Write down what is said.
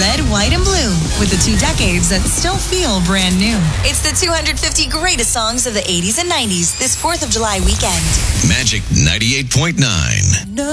red, white, and blue with the 2 decades that still feel brand new. It's the 250 greatest songs of the 80s and 90s this 4th of July weekend. Magic 98.9.